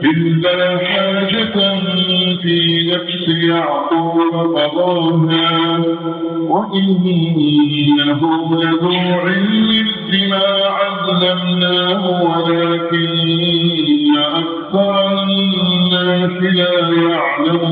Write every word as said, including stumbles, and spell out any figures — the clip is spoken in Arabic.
إلا حاجة في نفس يعقوب قضاها وإنه لذو علم لما علمناه ولكن أكثر الناس لا يعلمون